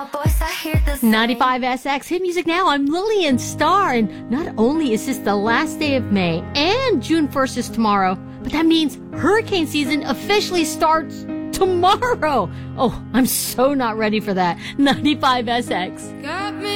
95SX Hit Music Now. I'm Lillian Starr, and not only is this the last day of May and June 1st is tomorrow, but that means hurricane season officially starts tomorrow. Oh, I'm so not ready for that. 95SX.